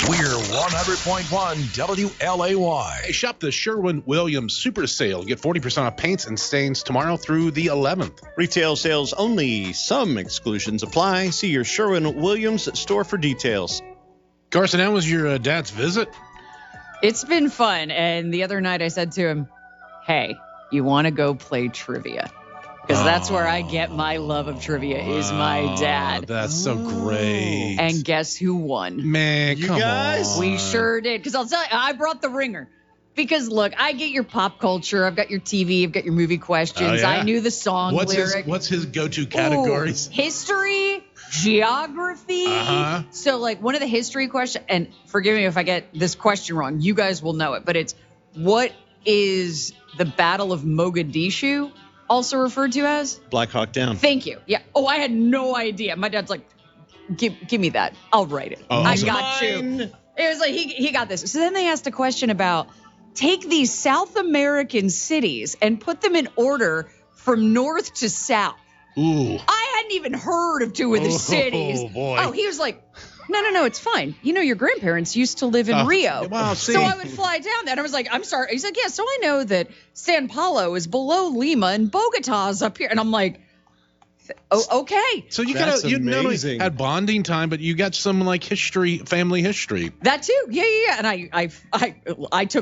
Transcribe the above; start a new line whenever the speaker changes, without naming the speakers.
We're 100.1 WLAY.
Hey, shop the Sherwin-Williams Super Sale. Get 40% off paints and stains tomorrow through the 11th.
Retail sales only. Some exclusions apply. See your Sherwin-Williams store for details.
Carson, how was your dad's visit?
It's been fun. And the other night I said to him, hey, you want to go play trivia? Because that's where I get my love of trivia is my dad.
That's so great.
And guess who won?
Man,
You
come
guys?
on.
We sure did. Because I'll tell you, I brought the ringer. Because, look, I get your pop culture. I've got your TV. I've got your movie questions.
Oh, yeah?
I knew the song lyric.
What's his go-to categories?
Ooh, history, geography.
Uh-huh.
So, like, one of the history questions, and forgive me if I get this question wrong. You guys will know it. But it's, what is the Battle of Mogadishu also referred to as?
Black Hawk Down.
Thank you. Yeah. Oh, I had no idea. My dad's like, give me that. I'll write it.
Oh,
I
awesome.
got you. It was like, he got this. So then they asked a question about take these South American cities and put them in order from north to south.
Ooh.
I hadn't even heard of two of the cities.
Oh, boy.
Oh, he was like, no, it's fine. You know, your grandparents used to live in Rio.
Wow, see.
So I would fly down there. And I was like, I'm sorry. He's like, yeah, so I know that San Paulo is below Lima and Bogota's up here. And I'm like, oh, okay.
So you
That's
you not only
amazing.
had bonding time, but you got some like history, family history.
That too. Yeah. And I took